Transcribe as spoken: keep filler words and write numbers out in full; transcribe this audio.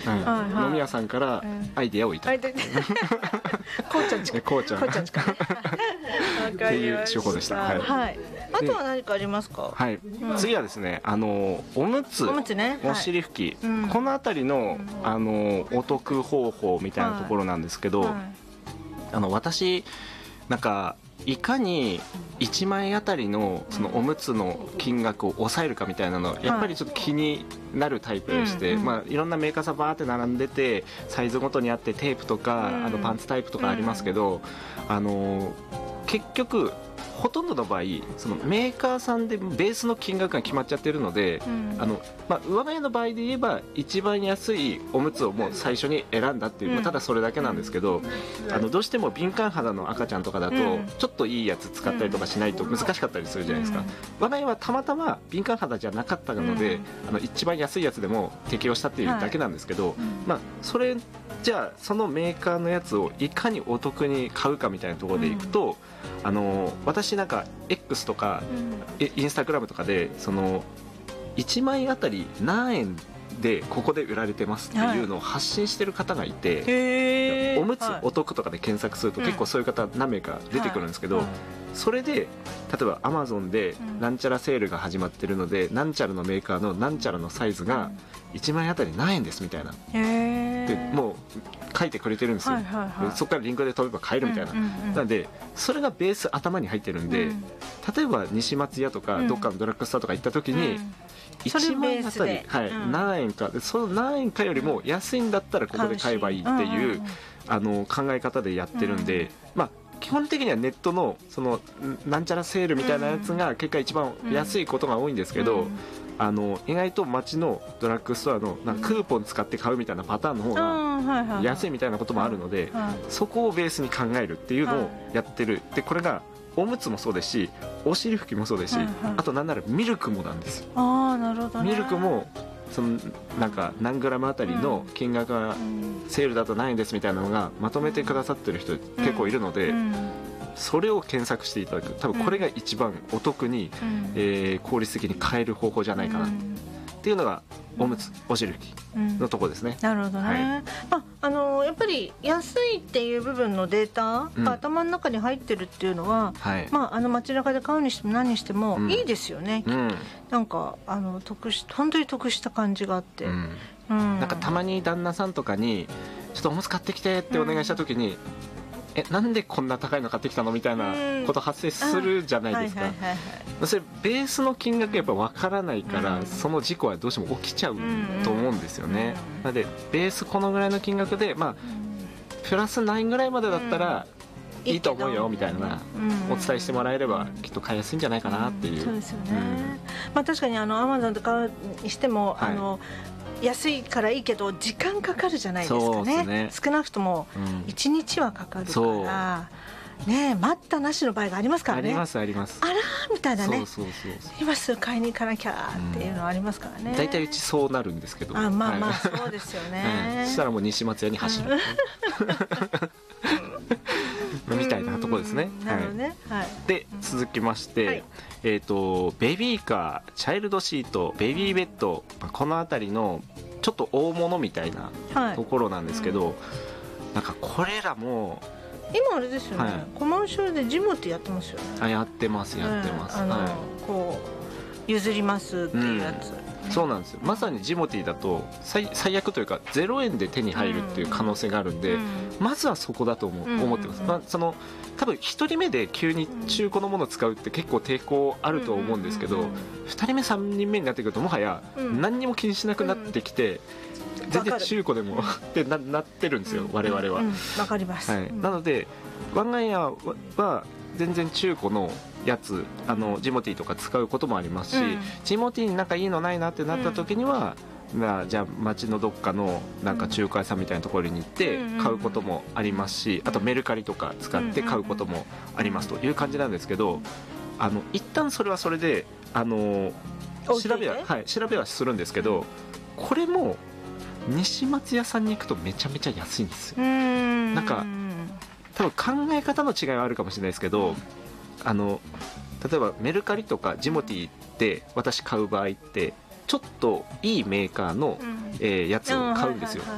はいはい、飲み屋さんからアイディアをいただく、 こうちゃんちかこうちゃんこうちゃんちかっていう手法でした、はいはい、あとは何かありますか？ はい、うん、次はですね、あのおむつ、 おむつね、 お尻拭き、 はい、 このあたりの、うん、あのお得方法みたいなところなんですけど、はいはい、あの私なんかいかにいちまいあたりのそのおむつの金額を抑えるかみたいなのやっぱりちょっと気になるタイプでして、はい、まあ、いろんなメーカーさんバーって並んでてサイズごとにあってテープとか、うん、あのパンツタイプとかありますけど、あの結局ほとんどの場合そのメーカーさんでベースの金額が決まっちゃってるので、うん、あのまあ、我が家の場合で言えば一番安いおむつをもう最初に選んだっていう、うん、まあ、ただそれだけなんですけど、うん、あのどうしても敏感肌の赤ちゃんとかだと、うん、ちょっといいやつ使ったりとかしないと難しかったりするじゃないですか、うん、我が家はたまたま敏感肌じゃなかったので、うん、あの一番安いやつでも適用したっていうだけなんですけど、はい、まあ、それじゃあそのメーカーのやつをいかにお得に買うかみたいなところでいくと、うん、あの私なんか X とか、うん、インスタグラムとかでそのいちまいあたり何円でここで売られてますっていうのを発信してる方がいて、はい、おむつお得とかで検索すると結構そういう方何名か出てくるんですけど、はいはい、それで例えば Amazon でなんちゃらセールが始まってるので、うん、なんちゃらのメーカーのなんちゃらのサイズがいちまいあたり何円ですみたいな、でもう書いてくれてるんですよ、はいはいはい、そこからリンクで飛べば買えるみたいな、うんうんうん、なのでそれがベース頭に入ってるんで、うん、例えば西松屋とかどっかのドラッグストアとか行った時に、うん、いちまいあたり、はい、うん、何円かで、その何円かよりも安いんだったらここで買えばいいっていう、うんうんうん、あの考え方でやってるんで、うん、まあ基本的にはネット の, そのなんちゃらセールみたいなやつが結果一番安いことが多いんですけど、うん、あの意外と街のドラッグストアのなんかクーポン使って買うみたいなパターンの方が安いみたいなこともあるので、そこをベースに考えるっていうのをやってる。でこれがおむつもそうですし、お尻拭きもそうですし、あとなんならミルクもなんですよ。 あー、なるほどね。 ミルクもそのなんか何グラムあたりの金額がセールだと何円ですみたいなのがまとめてくださってる人結構いるので、それを検索していただく、多分これが一番お得に、えー、効率的に買える方法じゃないかなっていうのがおむつお尻拭きのところですね、 うん、なるほどね、はい、まあ、あのやっぱり安いっていう部分のデータが頭の中に入ってるっていうのは、うん、まあ、あの街中で買うにしても何にしてもいいですよね、うん、なんかあの得し本当に得した感じがあって、うんうん、 なんかたまに旦那さんとかにちょっとおむつ買ってきてってお願いした時に、うん、えなんでこんな高いの買ってきたのみたいなこと発生するじゃないですか、うん、はいはいはいはい、それベースの金額やっぱ分からないから、うん、その事故はどうしても起きちゃうと思うんですよね、うん、なのでベースこのぐらいの金額で、まあ、プラス何ぐらいまでだったらいいと思うよみたいなお伝えしてもらえればきっと買いやすいんじゃないかなっていう、うん、 そうですよね、うん、まあ、確かにあの Amazon で買うにしても、はい、あの安いからいいけど時間かかるじゃないですか ね, そうですね、少なくともいちにちはかかるから、うん、ね、待ったなしの場合がありますからね。 ありますあります。 あらみたいなね、 そうそうそうそう、 今すぐ買いに行かなきゃっていうのはありますからね。 大体、うん、うちそうなるんですけど、 あ、まあまあ、はい、そうですよね、 うん、そしたらもう西松屋に走る、うん、みたいなところですね、 うん、なるほどね、はい、 で続きまして、はい、えーと、ベビーカー、チャイルドシート、ベビーベッド、このあたりのちょっと大物みたいなところなんですけど、はい、うん、なんかこれらも今あれですよね、はい、コマーシャルでジムってやってますよね。 あ、やってますやってます、 うん、あの、 はい、 こう譲りますっていうやつ、 うん、そうなんですよ。まさにジモティーだと 最, 最悪というかゼロえんで手に入るっていう可能性があるんで、うん、まずはそこだと 思,、うん、思ってます、まあ、その多分ひとりめで急に中古のものを使うって結構抵抗あると思うんですけど、ふたりめさんにんめになってくるともはや何にも気にしなくなってきて、うん、全然中古でもって な, なってるんですよ、うん、我々は。わ、 うんうん、かります、 はい、なので我が家は全然中古のやつ、あのジモティーとか使うこともありますし、うん、ジモティーになんかいいのないなってなった時には、うん、まあ、じゃあ街のどっかのなんか中華屋さんみたいなところに行って買うこともありますし、あとメルカリとか使って買うこともありますという感じなんですけど、あの一旦それはそれであの調べは、はい、調べはするんですけど、これも西松屋さんに行くとめちゃめちゃ安いんですよ。なんか多分考え方の違いはあるかもしれないですけど、あの例えばメルカリとかジモティで私買う場合ってちょっといいメーカーの、うん、えー、やつを買うんですよ。